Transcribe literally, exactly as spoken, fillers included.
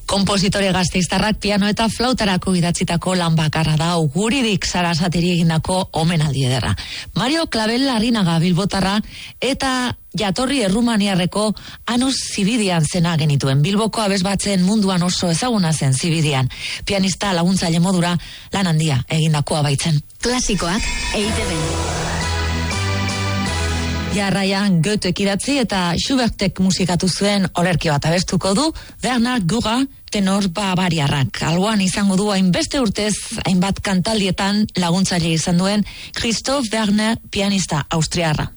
Kompositore gasteiztarrak piano eta flautarako idatzitako lan bakarra da Uguridik Sarasateri egindako omenaldi ederra. Mario Clavel Larrinaga Bilbotarra eta jatorri errumaniarreko Anos Zibidian zena genituen. Bilboko abesbatzen munduan oso ezaguna zen Zibidian. Pianista laguntzaile modura lan handia egindakoa baitzen. Klasikoak E I Te Be. Jarraian Goethe-ek idatzi eta Schubertek musikatu zuen olerki bat abestuko du Bernard Gura tenor bavariarrak. Alboan izango du hainbeste urtez, hainbat kantaldietan laguntzaile izan duen Christoph Werner pianista austriarra.